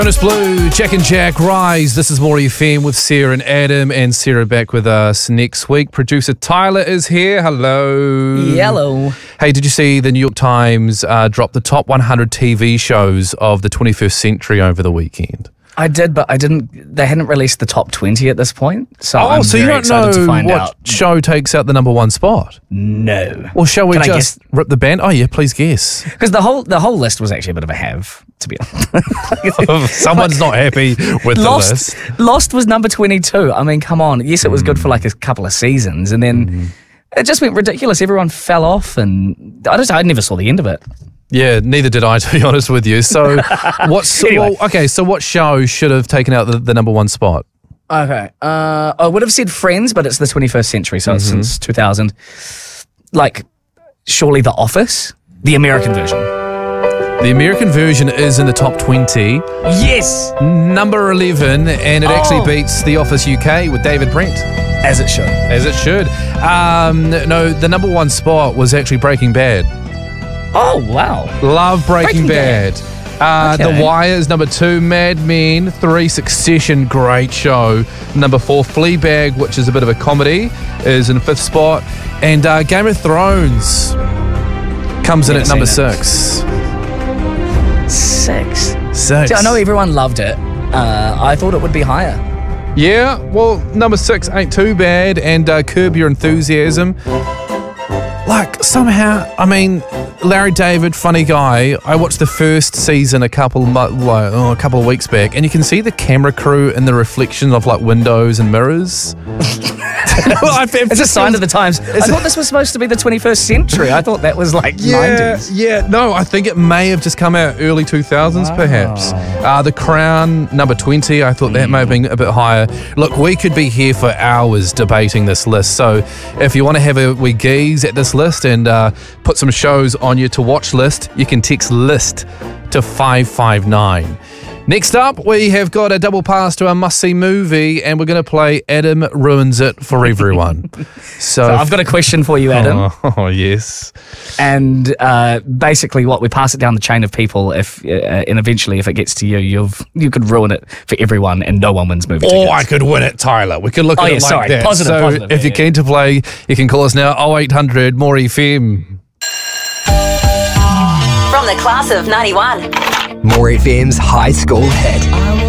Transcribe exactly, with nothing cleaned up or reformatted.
Bonus Blue, Jack and Jack, Rise. This is More F M with Sarah and Adam, and Sarah back with us next week. Producer Tyler is here. Hello. Hello. Hey, did you see the New York Times uh, drop the top one hundred T V shows of the twenty-first century over the weekend? I did, but I didn't. They hadn't released the top twenty at this point, so Oh, I'm so very you don't excited know to find what out. show takes out the number one spot? No. Well, shall we Can I just rip the band? Oh yeah, please guess. Because the whole the whole list was actually a bit of a have, to be honest. Someone's not happy with the Lost, list. Lost was number twenty-two. I mean, come on. Yes, it was good for like a couple of seasons, and then Mm. it just went ridiculous. Everyone fell off, and I just I never saw the end of it. Yeah, neither did I, to be honest with you. So, what's Anyway. well, okay? So, what show should have taken out the, the number one spot? Okay. Uh, I would have said Friends, but it's the twenty-first century, so it's since two thousand. Like, surely The Office, the American version. The American version is in the top twenty, Yes, number eleven, and it Oh. actually beats The Office U K with David Brent, as it should. as it should. Um, no, the number one spot was actually Breaking Bad. Oh, wow. Love Breaking, Breaking Bad. Bad. Uh, Okay. The Wire is number two. Mad Men, three. Succession, great show. Number four. Fleabag, which is a bit of a comedy, is in fifth spot. And uh, Game of Thrones comes in Never at number seen it. six. Six. Six. See, I know everyone loved it. Uh, I thought it would be higher. Yeah, well, number six ain't too bad, and uh, Curb Your Enthusiasm. Like, somehow, I mean, Larry David, funny guy. I watched the first season a couple mo- like, oh, a couple of weeks back, and you can see the camera crew in the reflection of like windows and mirrors. It's a sign of the times. I thought this was supposed to be the twenty-first century. I thought that was like Yeah, nineties. yeah. No, I think it may have just come out early two thousands, perhaps. Uh, the Crown, number twenty. I thought that may have been a bit higher. Look, we could be here for hours debating this list. So if you want to have a wee gaze at this list and uh, put some shows on your to watch list, you can text list to five five nine. Next up, we have got a double pass to a must-see movie, and we're going to play Adam Ruins It for Everyone. So, So I've got a question for you, Adam. Oh, oh, yes. And uh, basically, what we pass it down the chain of people. If uh, and eventually, if it gets to you, you've you could ruin it for everyone, and no one wins movie tickets. Or I could win it, Tyler. We could look Oh, at yeah, it like sorry. that. Positive, so positive. if Yeah, you're yeah. keen to play, you can call us now, oh eight hundred more F M. From the class of ninety-one. More F M's high school hit.